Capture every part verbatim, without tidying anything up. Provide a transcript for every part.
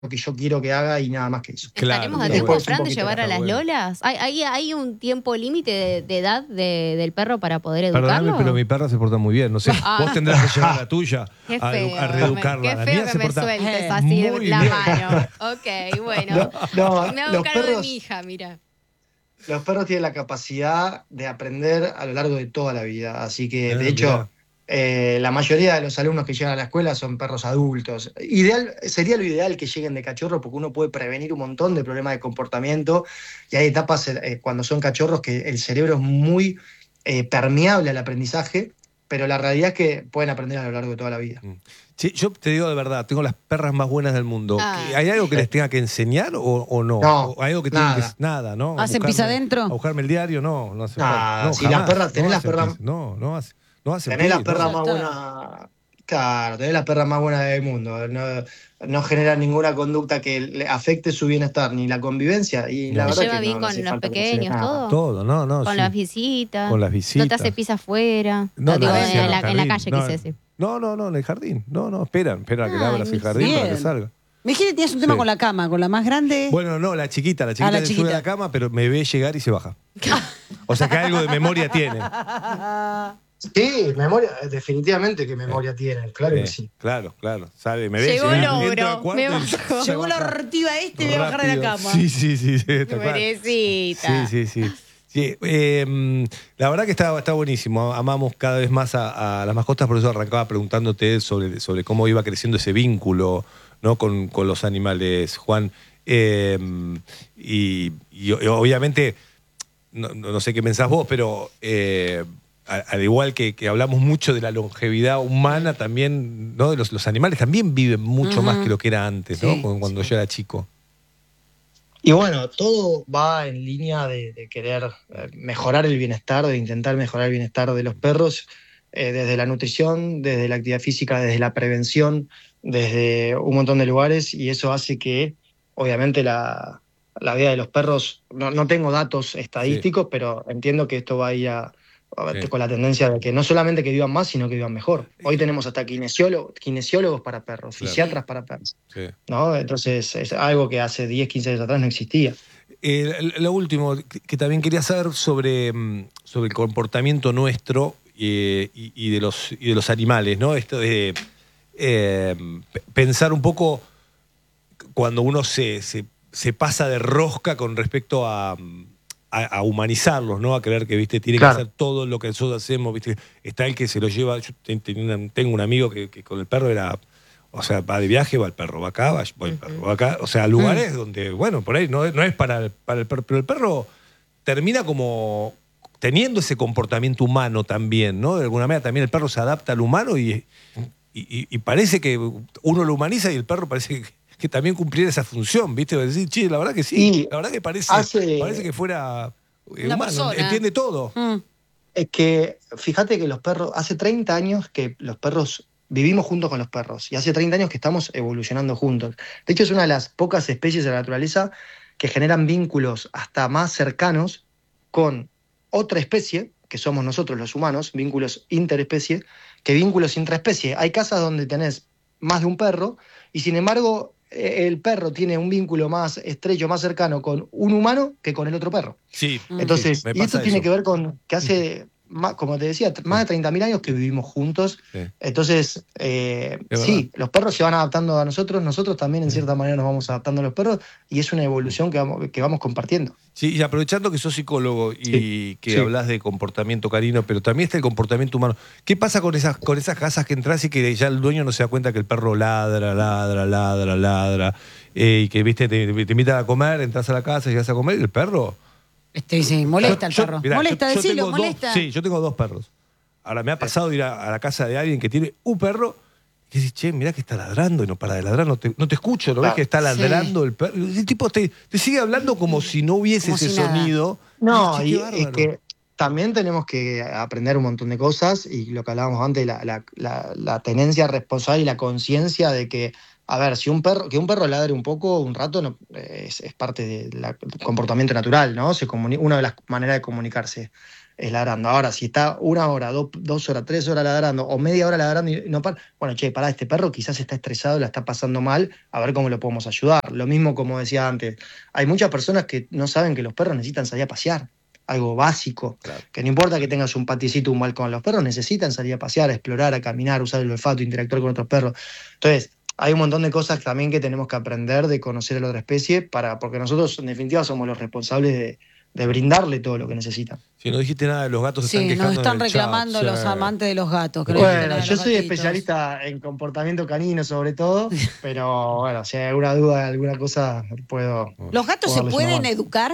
que yo quiero que haga y nada más que eso. ¿Estaremos Claro, a está tiempo, bueno. Fran, de llevar a las Está bueno. lolas? ¿Hay, hay, hay un tiempo límite de, de edad de- del perro para poder educarlo? Perdóname, pero mi perra se porta muy bien. No sé, Ah. vos tendrás que llevar a la tuya Qué a, feo, a reeducarla. qué La feo mía que se me porta sueltes así muy la bien. mano. Ok, bueno. No, no, Me hago los cargo de perros, mi hija, mira. los perros tienen la capacidad de aprender a lo largo de toda la vida. Así que, Ah, de mirá. hecho, eh, la mayoría de los alumnos que llegan a la escuela son perros adultos. Ideal, sería lo ideal que lleguen de cachorro porque uno puede prevenir un montón de problemas de comportamiento. Y hay etapas eh, cuando son cachorros que el cerebro es muy eh, permeable al aprendizaje, pero la realidad es que pueden aprender a lo largo de toda la vida. Sí, yo te digo de verdad, tengo las perras más buenas del mundo. Ah. ¿Hay algo que les tenga que enseñar o, o no? No, ¿O hay algo que tienen nada. que nada, ¿no? A ¿Hacen buscarme- pis adentro? A buscarme el diario, no, no hace Nada, falta. No, si las jamás, perras- tenés no las hacen perras- pis, no, no hace, no hacen Tenés las pis, perras no. más Ya buenas. Claro, tenés las perras más buenas del mundo. No, no generan ninguna conducta que le afecte su bienestar ni la convivencia. Y la No. ¿Se verdad lleva que bien no, no con hace los falta que le enseñes pequeños, nada. todo? Todo, no, no. Con sí. las visitas. Con las No te visitas. hace pis afuera. No, No, digo, no, en, sí, en el la, en la jardín. calle, No, quise decir. No, no, no, en el jardín. No, no, esperan, esperan a que le Ay, abras el mi- jardín para que Bien. salga. Me dijiste que tenías un tema Sí. con la cama, con la más grande. Bueno, no, la chiquita, la chiquita Ah, la se sube chiquita. a la cama, pero me ve llegar y se baja. O sea que algo de memoria tiene. Sí, memoria, definitivamente que memoria tienen, claro que sí. Claro, claro. Sabe, me ve Llegó llegar, el entra al ogro, cuarto me y bajó. se Llegó la baja ortiva este y voy a bajar de la rápido. cama. Sí, sí, sí, sí, tal cual. Pobrecita. Sí, sí, sí. Sí, eh, la verdad que está, está buenísimo. Amamos cada vez más a, a las mascotas, por eso arrancaba preguntándote sobre, sobre cómo iba creciendo ese vínculo, ¿no? con, con los animales, Juan. Eh, y, y obviamente, no, no sé qué pensás vos, pero eh, al, al igual que, que hablamos mucho de la longevidad humana, también, ¿no? Los, los animales también viven mucho Ujú. más que lo que era antes, ¿no? Sí, Cuando, cuando yo era chico. Y bueno, todo va en línea de, de querer eh, mejorar el bienestar, de intentar mejorar el bienestar de los perros, eh, desde la nutrición, desde la actividad física, desde la prevención, desde un montón de lugares, y eso hace que, obviamente, la, la vida de los perros, no, no tengo datos estadísticos, pero entiendo que esto va a ir a, a- Sí. con la tendencia de que no solamente que vivan más, sino que vivan mejor. Hoy tenemos hasta kinesiólogos, kinesiólogos para perros, Claro. fisiatras para perros, Sí. ¿no? Entonces es algo que hace diez, quince años atrás no existía. Eh, lo último que, que también quería saber sobre, mm, sobre el comportamiento nuestro eh, y, y de los, y de los animales, ¿no? Esto de eh, p- pensar un poco cuando uno se, se, se pasa de rosca con respecto a, a, a humanizarlos, ¿no? A creer que, viste, tiene Claro. que hacer todo lo que nosotros hacemos, viste. Está el que se lo lleva. Yo ten- tenía una- tengo un amigo que, que con el perro era. O sea, va de viaje, va el perro, va acá, va, va el perro, va acá. O sea, lugares donde, bueno, por ahí no, es- no es para el, para el perro, pero el perro termina como teniendo ese comportamiento humano también, ¿no? De alguna manera también el perro se adapta al humano y, y, y parece que uno lo humaniza y el perro parece que, que también cumpliera esa función, ¿viste? De decir, che, la verdad que sí, Y la verdad que parece, hace- parece que fuera eh, Una humano, persona. entiende todo. Mm. Es que fíjate que los perros, hace treinta años que los perros vivimos juntos con los perros y hace treinta años que estamos evolucionando juntos. De hecho, es una de las pocas especies de la naturaleza que generan vínculos hasta más cercanos con otra especie, que somos nosotros los humanos, vínculos interespecie, que vínculos intraespecie. Hay casas donde tenés más de un perro y sin embargo eh, el perro tiene un vínculo más estrecho, más cercano con un humano que con el otro perro. Sí, Entonces, sí, me y esto pasa tiene eso. que ver con que hace, más, como te decía, más de treinta mil años que vivimos juntos. Sí. Entonces, eh, Es sí, los perros se van adaptando a nosotros, nosotros también en Sí. cierta manera nos vamos adaptando a los perros y es una evolución que vamos, que vamos compartiendo. Sí, y aprovechando que sos psicólogo y Sí, que sí. hablas de comportamiento canino, pero también está el comportamiento humano. ¿Qué pasa con esas, con esas casas que entras y que ya el dueño no se da cuenta que el perro ladra, ladra, ladra, ladra, eh, y que viste te, te invitan a comer, entras a la casa, llegas a comer y el perro? Este, sí, molesta el Yo- perro. mirá, molesta, yo- yo decilo, tengo dos- molesta. sí, yo tengo dos perros. Ahora me ha pasado ir a, a la casa de alguien que tiene un perro y dices, che, mirá que está ladrando y no para de ladrar, no te, no te escucho, ¿no ves Claro. que está Sí. ladrando el perro? El tipo te, te sigue hablando como si no hubiese Como ese si nada. sonido. No, Che, y qué es bárbaro. que también tenemos que aprender un montón de cosas y lo que hablábamos antes, la, la, la, la tenencia responsable y la conciencia de que, a ver, si un perro, que un perro ladre un poco, un rato, no, es, es parte del comportamiento natural, ¿no? Se comuni- una de las maneras de comunicarse. es ladrando. Ahora, si está una hora, do, dos horas, tres horas ladrando, o media hora ladrando y no para, bueno, che, pará, este perro quizás está estresado, la está pasando mal, a ver cómo lo podemos ayudar. Lo mismo como decía antes, hay muchas personas que no saben que los perros necesitan salir a pasear. Algo básico, claro. Que no importa que tengas un paticito, un balcón, los perros necesitan salir a pasear, a explorar, a caminar, usar el olfato, interactuar con otros perros. Entonces, hay un montón de cosas también que tenemos que aprender de conocer a la otra especie, para, porque nosotros en definitiva somos los responsables de, de brindarle todo lo que necesitan. Si no dijiste nada, los gatos sí, están quejando. nos están en el reclamando chat, los sí. amantes de los gatos. Que Bueno, no yo soy gatitos. especialista en comportamiento canino sobre todo, pero bueno, si hay alguna duda, alguna cosa, puedo... ¿Los gatos puedo se darles una pueden mano. educar?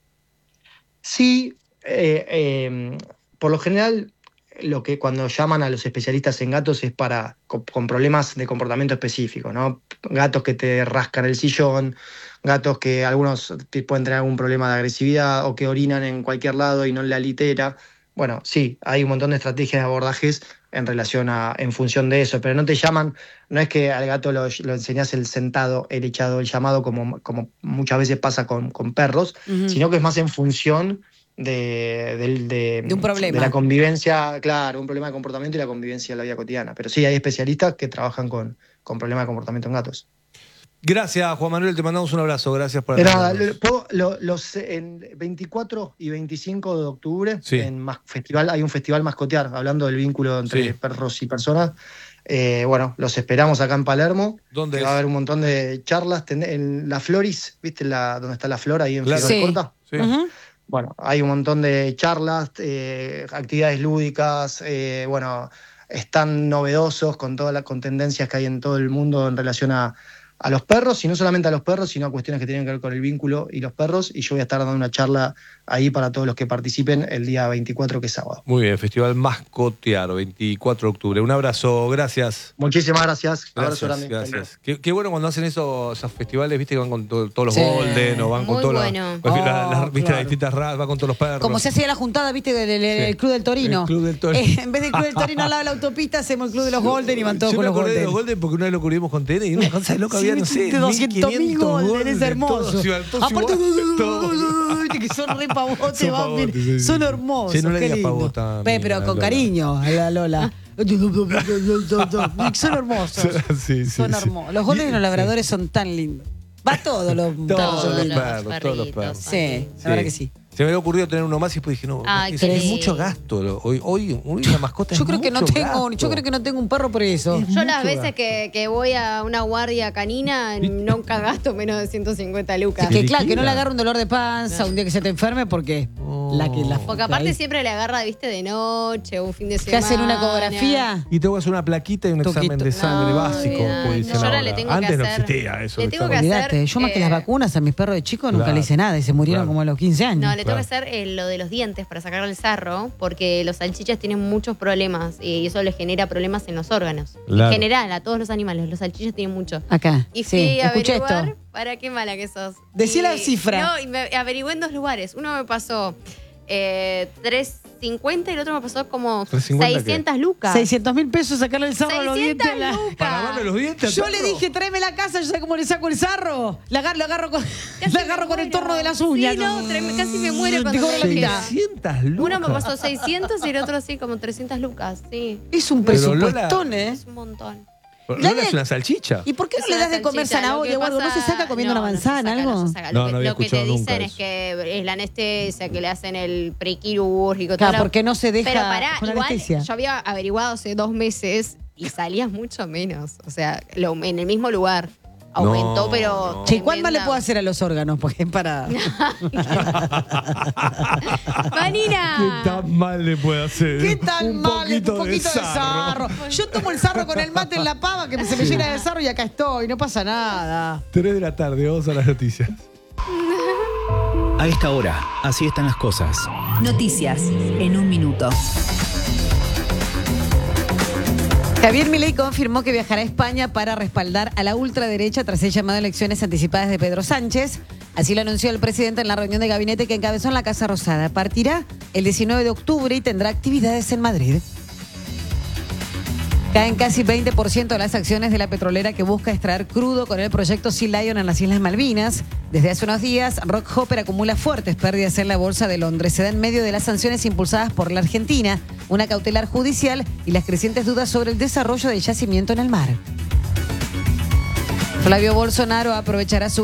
Sí, eh, eh, por lo general, lo que cuando llaman a los especialistas en gatos es para con, con problemas de comportamiento específicos, ¿no? Gatos que te rascan el sillón, gatos que algunos pueden tener algún problema de agresividad o que orinan en cualquier lado y no en la litera. Bueno, sí, hay un montón de estrategias de abordajes en relación a, en función de eso, pero no te llaman, no es que al gato lo, lo enseñás el sentado, el echado, el llamado, como, como muchas veces pasa con, con perros, uh-huh. Sino que es más en función de, de, de, de un problema. De la convivencia, claro, un problema de comportamiento y la convivencia en la vida cotidiana. Pero sí, hay especialistas que trabajan con, con problemas de comportamiento en gatos. Gracias, Juan Manuel, te mandamos un abrazo, gracias por Nada, lo, lo, los en veinticuatro y veinticinco de octubre, sí. En más festival, hay un festival Mascotear, hablando del vínculo entre sí. perros y personas. Eh, bueno, los esperamos acá en Palermo. ¿Dónde va a haber un montón de charlas. En la Floris, ¿viste la, donde está la Flor ahí en claro. Figueroa Corta? Sí. Uh-huh. Bueno, hay un montón de charlas, eh, actividades lúdicas, eh, bueno, están novedosos con todas las con tendencias que hay en todo el mundo en relación a a los perros, y no solamente a los perros, sino a cuestiones que tienen que ver con el vínculo y los perros, y yo voy a estar dando una charla ahí para todos los que participen el día veinticuatro, que es sábado. Muy bien, Festival Mascotear, veinticuatro de octubre. Un abrazo, gracias. Muchísimas gracias. Un abrazo grande. Gracias. Qué, qué bueno cuando hacen eso, esos festivales, viste, que van con to, todos los sí. Golden, o van Muy con todos bueno. los... Oh, la, la, viste, claro. las distintas razas, va con todos los perros. Como se hacía la juntada, viste, del, del, del sí. Club del Torino. El Club del Torino. Eh, en vez del Club del Torino al lado de la autopista, hacemos el Club de los Golden y van todos yo con los Golden. Yo me acordé de los Golden porque una vez lo cubrimos con T N y una cosa de loca, había, no sé, doscientos mil Golden, es hermoso. Aparte, que son re pavotes, son, pavotes, sí, son hermosos. Sí, no le qué digas lindo. pavota. Pe, pero con Lola. Cariño, a la Lola. Son hermosos. Sí, sí, son hermosos. Los Golden y los labradores sí. son tan lindos. Va todos los todos perros. los perros, todos los perros. Sí, la verdad que sí. Se me había ocurrido tener uno más y después dije, no, Ay, es, es mucho gasto. Hoy, hoy una mascota yo es creo mucho que no tengo, gasto. Yo creo que no tengo un perro por eso. Es yo las veces que, que voy a una guardia canina, nunca gasto menos de ciento cincuenta lucas. Es que claro, que no le agarre un dolor de panza no. un día que se te enferme porque... Oh. La que la porque aparte ahí. Siempre le agarra, viste, de noche, un fin de semana. ¿Te hacen una ecografía? Y te voy a hacer una plaquita y un Toquito. examen de sangre no, básico. No, que no, yo ahora le tengo Antes que hacer, no existía eso. Le tengo que hacer, yo más eh, que las vacunas a mis perros de chico nunca claro, le hice nada y se murieron claro. como a los quince años. No, le tengo claro. que hacer eh, lo de los dientes para sacarle el sarro, porque los salchichas tienen muchos problemas y eso les genera problemas en los órganos. Claro. En general, a todos los animales, los salchichas tienen mucho. Acá. Y fui sí, a escuché averiguar, esto. para qué mala que sos. Decí y, la cifra. No, y me averigué en dos lugares. Uno me pasó eh, tres cincuenta y el otro me pasó como seiscientas qué? lucas. seiscientos mil pesos sacarle el sarro a los dientes. La... Para lavarle los dientes. Yo le dije, tráeme la casa, yo sé cómo le saco el sarro. La agarro, la agarro con, la agarro con el torno de las uñas. Sí, no, casi me muero cuando me seiscientas lucas. Uno me pasó seiscientos y el otro sí, como trescientas lucas. Sí. Es un presupuestón, ¿eh? Es un montón. ¿Lola es una salchicha? ¿Y por qué no le das de comer zanahoria o algo? ¿No se saca comiendo no, una manzana, no algo? No, se saca. No, lo que, no había lo que te dicen es eso. que es la anestesia, que le hacen el prequirúrgico. Claro, porque no se deja Pero pará, con igual anestesia. Yo había averiguado hace dos meses y salías mucho menos. O sea, lo, en el mismo lugar. Aumentó, no, pero... No. Che, ¿cuál más le puedo hacer a los órganos? Porque es para... ¡Vanina! ¿Qué tan mal le puede hacer? ¿Qué tan un mal? Poquito Un poquito de sarro. de sarro. Yo tomo el sarro con el mate en la pava, que se me llena de sarro y acá estoy. No pasa nada. Tres de la tarde, vamos a las noticias. A esta hora, así están las cosas. Noticias en un minuto. Javier Milei confirmó que viajará a España para respaldar a la ultraderecha tras el llamado a elecciones anticipadas de Pedro Sánchez. Así lo anunció el presidente en la reunión de gabinete que encabezó en la Casa Rosada. Partirá el diecinueve de octubre y tendrá actividades en Madrid. Caen casi veinte por ciento las acciones de la petrolera que busca extraer crudo con el proyecto Sea Lion en las Islas Malvinas. Desde hace unos días, Rockhopper acumula fuertes pérdidas en la bolsa de Londres. Se da en medio de las sanciones impulsadas por la Argentina, una cautelar judicial y las crecientes dudas sobre el desarrollo del yacimiento en el mar. Flavio Bolsonaro aprovechará su